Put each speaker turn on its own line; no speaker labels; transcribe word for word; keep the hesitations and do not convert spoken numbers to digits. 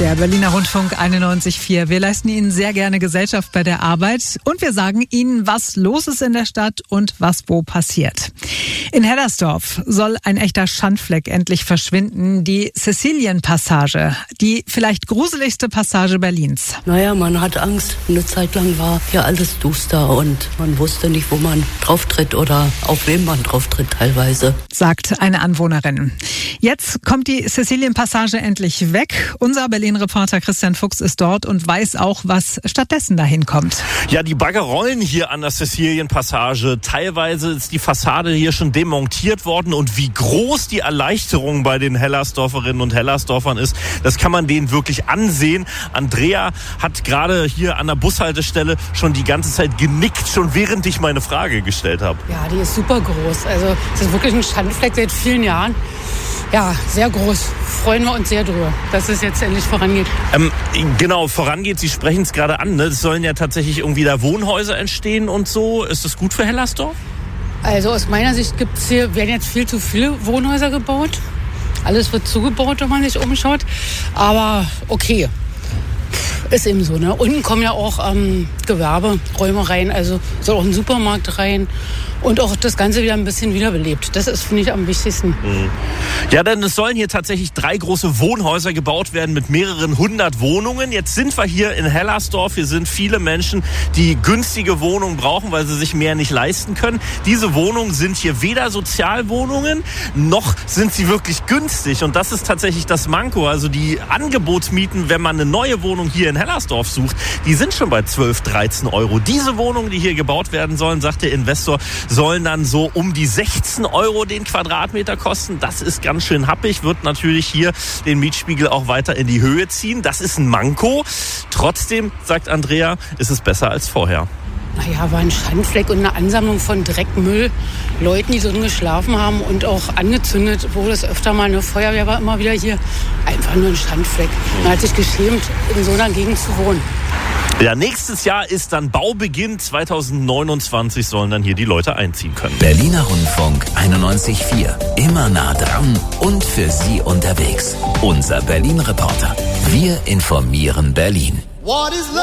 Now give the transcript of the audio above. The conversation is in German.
Der Berliner Rundfunk einundneunzig Komma vier. Wir leisten Ihnen sehr gerne Gesellschaft bei der Arbeit und wir sagen Ihnen, was los ist in der Stadt und was wo passiert. In Hellersdorf soll ein echter Schandfleck endlich verschwinden, die Sizilien-Passage, die vielleicht gruseligste Passage Berlins.
Naja, man hat Angst. Eine Zeit lang war hier alles duster und man wusste nicht, wo man drauf tritt oder auf wem man drauf tritt teilweise.
Sagt eine Anwohnerin. Jetzt kommt die Sizilien-Passage endlich weg. Unser Berlin-Reporter Christian Fuchs ist dort und weiß auch, was stattdessen dahin kommt.
Ja, die Bagger rollen hier an der Sizilien-Passage. Teilweise ist die Fassade hier schon demontiert worden und wie groß die Erleichterung bei den Hellersdorferinnen und Hellersdorfern ist, das kann man denen wirklich ansehen. Andrea hat gerade hier an der Bushaltestelle schon die ganze Zeit genickt, schon während ich meine Frage gestellt habe.
Ja, die ist super groß. Also es ist wirklich ein Schandfleck seit vielen Jahren. Ja, sehr groß. Freuen wir uns sehr drüber, dass es jetzt endlich vorangeht.
Ähm, genau, vorangeht. Sie sprechen es gerade an. Ne? Es sollen ja tatsächlich irgendwie da Wohnhäuser entstehen und so. Ist das gut für Hellersdorf?
Also aus meiner Sicht gibt's hier, werden jetzt viel zu viele Wohnhäuser gebaut. Alles wird zugebaut, wenn man sich umschaut. Aber okay. Ist eben so, ne? Unten kommen ja auch ähm, Gewerberäume rein, also soll auch ein Supermarkt rein und auch das Ganze wieder ein bisschen wiederbelebt. Das ist, finde ich, am wichtigsten.
Mhm. Ja, denn es sollen hier tatsächlich drei große Wohnhäuser gebaut werden mit mehreren hundert Wohnungen. Jetzt sind wir hier in Hellersdorf. Hier sind viele Menschen, die günstige Wohnungen brauchen, weil sie sich mehr nicht leisten können. Diese Wohnungen sind hier weder Sozialwohnungen, noch sind sie wirklich günstig. Und das ist tatsächlich das Manko. Also die Angebotsmieten, wenn man eine neue Wohnung hier in Hellersdorf sucht, die sind schon bei zwölf, dreizehn Euro. Diese Wohnungen, die hier gebaut werden sollen, sagt der Investor, sollen dann so um die sechzehn Euro den Quadratmeter kosten. Das ist ganz schön happig, wird natürlich hier den Mietspiegel auch weiter in die Höhe ziehen. Das ist ein Manko. Trotzdem, sagt Andrea, ist es besser als vorher.
Naja, war ein Schandfleck und eine Ansammlung von Dreckmüll. Leuten, die drin geschlafen haben und auch angezündet wurde es öfter mal. Eine Feuerwehr war immer wieder hier. Einfach nur ein Schandfleck. Man hat sich geschämt, in so einer Gegend zu wohnen.
Ja, nächstes Jahr ist dann Baubeginn. zweitausendneunundzwanzig sollen dann hier die Leute einziehen können.
Berliner Rundfunk einundneunzig Komma vier. Immer nah dran und für Sie unterwegs. Unser Berlin-Reporter. Wir informieren Berlin.
What is love?